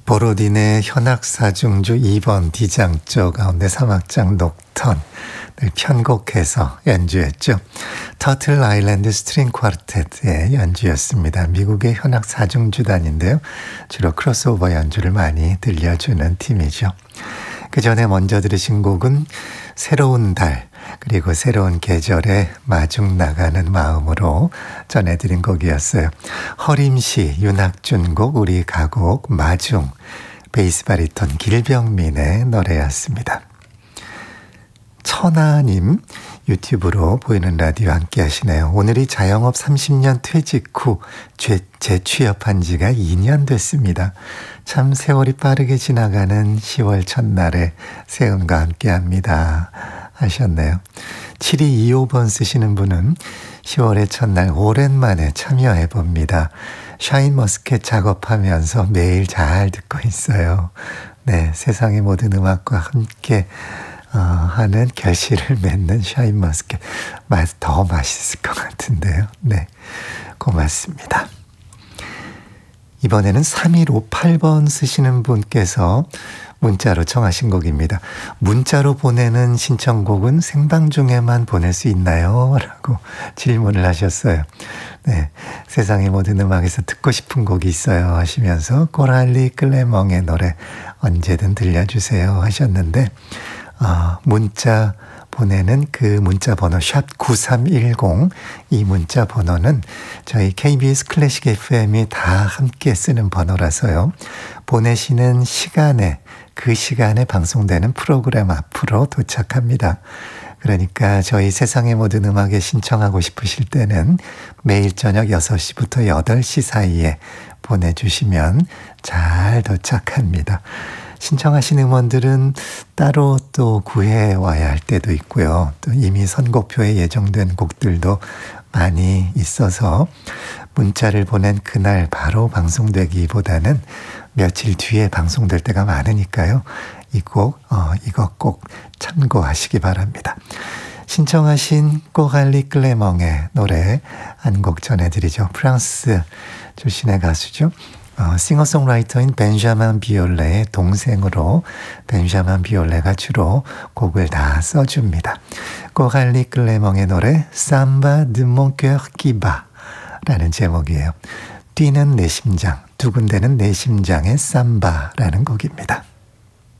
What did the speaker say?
보로딘의 현악사중주 2번 D장조 가운데 3악장 녹턴을 편곡해서 연주했죠. 터틀 아일랜드 스트링 쿼르텟의 연주였습니다. 미국의 현악사중주단인데요. 주로 크로스오버 연주를 많이 들려주는 팀이죠. 그 전에 먼저 들으신 곡은 새로운 달 그리고 새로운 계절에 마중 나가는 마음으로 전해드린 곡이었어요. 허림시, 윤학준 곡, 우리 가곡, 마중, 베이스 바리톤 길병민의 노래였습니다. 천하님 유튜브로 보이는 라디오 함께 하시네요. 오늘이 자영업 30년 퇴직 후 재취업한 지가 2년 됐습니다. 참 세월이 빠르게 지나가는 10월 첫날에 세운과 함께 합니다 하셨네요. 7225번 쓰시는 분은 10월의 첫날 오랜만에 참여해봅니다. 샤인머스켓 작업하면서 매일 잘 듣고 있어요. 네, 세상의 모든 음악과 함께 하는 결실을 맺는 샤인머스켓. 더 맛있을 것 같은데요. 네, 고맙습니다. 이번에는 3158번 쓰시는 분께서 문자로 청하신 곡입니다. 문자로 보내는 신청곡은 생방 중에만 보낼 수 있나요? 라고 질문을 하셨어요. 네, 세상의 모든 음악에서 듣고 싶은 곡이 있어요 하시면서 코랄리 클레멍의 노래 언제든 들려주세요 하셨는데 문자 보내는 그 문자 번호 샵 9310 이 문자 번호는 저희 KBS 클래식 FM이 다 함께 쓰는 번호라서요. 보내시는 시간에 그 시간에 방송되는 프로그램 앞으로 도착합니다. 그러니까 저희 세상의 모든 음악에 신청하고 싶으실 때는 매일 저녁 6시부터 8시 사이에 보내주시면 잘 도착합니다. 신청하신 음원들은 따로 또 구해와야 할 때도 있고요. 또 이미 선곡표에 예정된 곡들도 많이 있어서 문자를 보낸 그날 바로 방송되기보다는 며칠 뒤에 방송될 때가 많으니까요. 이거 꼭 참고하시기 바랍니다. 신청하신 꼬갈리 클레멍의 노래 한 곡 전해드리죠. 프랑스 출신의 가수죠. 싱어송라이터인 벤자민 비올레의 동생으로 벤자민 비올레가 주로 곡을 다 써줍니다. 꼬갈리 클레멍의 노래 삼바 드 몬 köeur qui bat 라는 제목이에요. 뛰는 내 심장, 두근대는 내 심장의 삼바라는 곡입니다.